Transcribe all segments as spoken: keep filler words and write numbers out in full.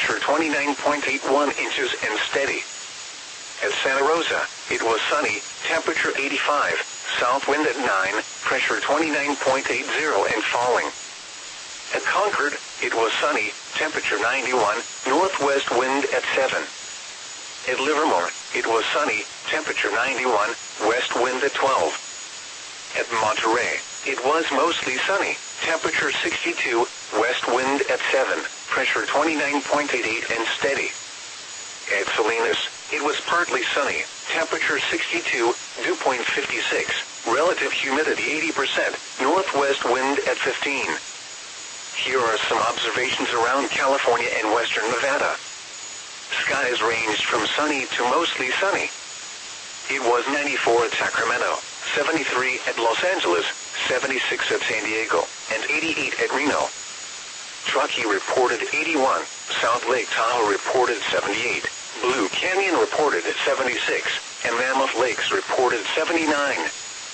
pressure twenty-nine point eight one inches and steady. At Santa Rosa, it was sunny, temperature eighty-five, south wind at nine, pressure twenty-nine point eight zero and falling. At Concord, it was sunny, temperature ninety-one, northwest wind at seven. At Livermore, it was sunny, temperature ninety-one, west wind at twelve. At Monterey, it was mostly sunny, temperature sixty-two, west wind at seven, pressure twenty-nine point eight eight and steady. At Salinas, it was partly sunny, temperature sixty-two, dew point fifty-six, relative humidity eighty percent, northwest wind at fifteen. Here are some observations around California and western Nevada. Skies ranged from sunny to mostly sunny. It was ninety-four at Sacramento, seventy-three at Los Angeles, seventy-six at San Diego, and eighty-eight at Reno. Truckee reported eighty-one, South Lake Tahoe reported seventy-eight, Blue Canyon reported seventy-six, and Mammoth Lakes reported seventy-nine.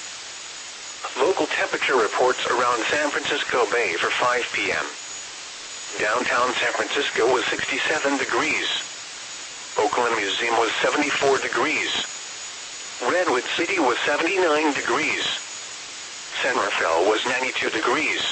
Local temperature reports around San Francisco Bay for five p m Downtown San Francisco was sixty-seven degrees. Oakland Museum was seventy-four degrees. Redwood City was seventy-nine degrees. San Rafael was ninety-two degrees.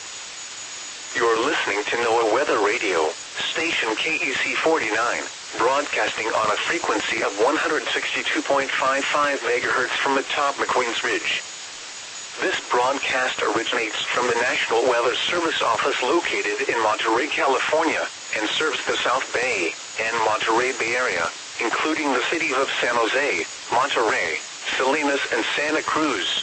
You're listening to NOAA Weather Radio, station K E C forty-nine, broadcasting on a frequency of one hundred sixty-two point five five megahertz from atop McQueen's Ridge. This broadcast originates from the National Weather Service office located in Monterey, California, and serves the South Bay and Monterey Bay Area, including the cities of San Jose, Monterey, Salinas, and Santa Cruz.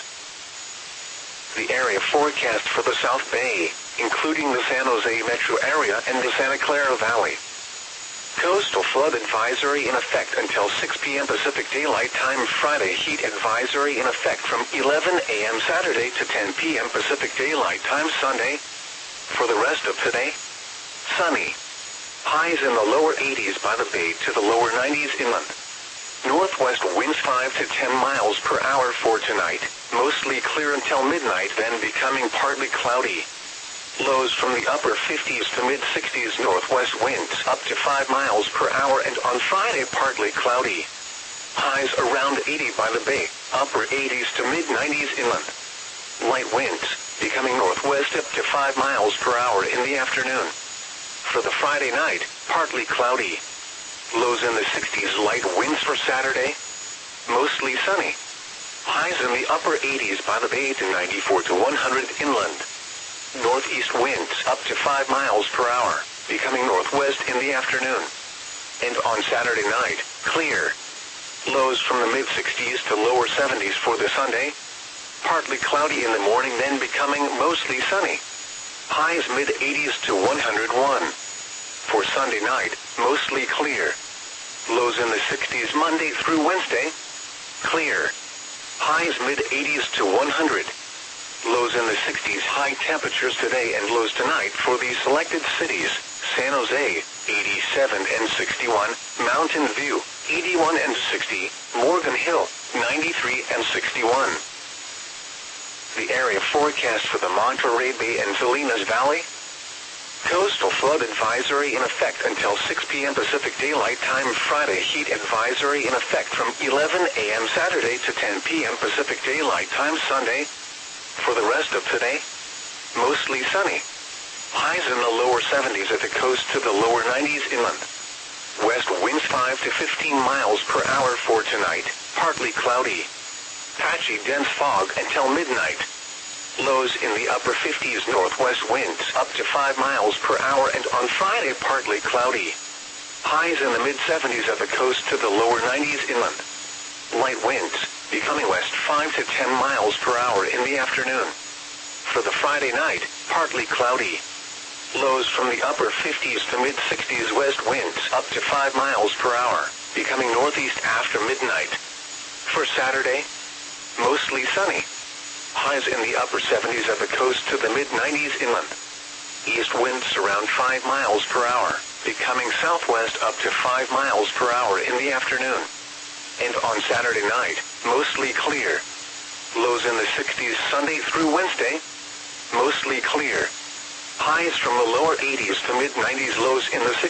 The area forecast for the South Bay, including the San Jose metro area and the Santa Clara Valley. Coastal flood advisory in effect until six p m Pacific Daylight Time Friday. Heat advisory in effect from eleven a m Saturday to ten p m Pacific Daylight Time Sunday. For the rest of today, sunny. Highs in the lower eighties by the bay to the lower nineties inland. Northwest winds five to ten miles per hour for tonight, mostly clear until midnight, then becoming partly cloudy. Lows from the upper fifties to mid-sixties, northwest winds up to five miles per hour, and on Friday partly cloudy. Highs around eighty by the bay, upper eighties to mid-nineties inland. Light winds, becoming northwest up to five miles per hour in the afternoon. For the Friday night, partly cloudy. Lows in the sixties, light winds for Saturday. Mostly sunny. Highs in the upper eighties by the bay to ninety-four to one hundred inland. Northeast winds up to five miles per hour, becoming northwest in the afternoon. And on Saturday night, clear. Lows from the mid-sixties to lower seventies for the Sunday. Partly cloudy in the morning, then becoming mostly sunny. Highs mid-eighties to one hundred one. For Sunday night, mostly clear. Lows in the sixties Monday through Wednesday. Clear. Highs mid-eighties to one hundred. Lows in the sixties, high temperatures today and lows tonight for these selected cities: San Jose, eighty-seven and sixty-one, Mountain View, eighty-one and sixty, Morgan Hill, ninety-three and sixty-one. The area forecast for the Monterey Bay and Salinas Valley. Coastal flood advisory in effect until six p m Pacific Daylight Time Friday. Heat advisory in effect from eleven a m Saturday to ten p m Pacific Daylight Time Sunday. For the rest of today, mostly sunny. Highs in the lower seventies at the coast to the lower nineties inland. West winds five to fifteen miles per hour for tonight, partly cloudy. Patchy dense fog until midnight. Lows in the upper fifties, northwest winds up to five miles per hour, and on Friday partly cloudy. Highs in the mid-seventies at the coast to the lower nineties inland. Light winds, becoming west five to ten miles per hour in the afternoon. For the Friday night, partly cloudy. Lows from the upper fifties to mid-sixties, west winds up to five miles per hour, becoming northeast after midnight. For Saturday, mostly sunny. Highs in the upper seventies at the coast to the mid-nineties inland. East winds around five miles per hour, becoming southwest up to five miles per hour in the afternoon. And on Saturday night, mostly clear. Lows in the sixties Sunday through Wednesday. Mostly clear. Highs from the lower eighties to mid-nineties, lows in the sixties.